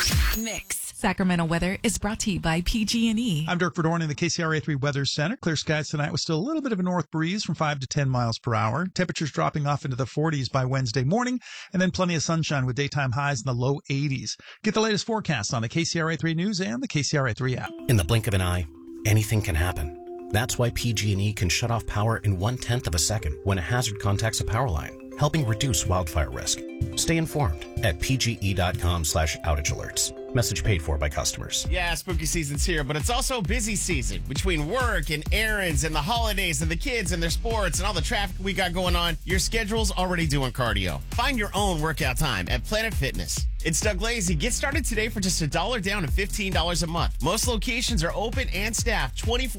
Mix. Sacramento weather is brought to you by PG&E. I'm Dirk Verdorn in the KCRA 3 Weather Center. Clear skies tonight with still a little bit of a north breeze from 5 to 10 miles per hour. Temperatures dropping off into the 40s by Wednesday morning, and then plenty of sunshine with daytime highs in the low 80s. Get the latest forecast on the KCRA 3 News and the KCRA 3 app. In the blink of an eye, anything can happen. That's why PG&E can shut off power in 1/10 of a second when a hazard contacts a power line, helping reduce wildfire risk. Stay informed at pge.com/outage alerts. Message paid for by customers. Yeah, spooky season's here, but it's also busy season. Between work and errands and the holidays and the kids and their sports and all the traffic we got going on, your schedule's already doing cardio. Find your own workout time at Planet Fitness. It's Doug Lazy. Get started today for just $1 down and $15 a month. Most locations are open and staffed 24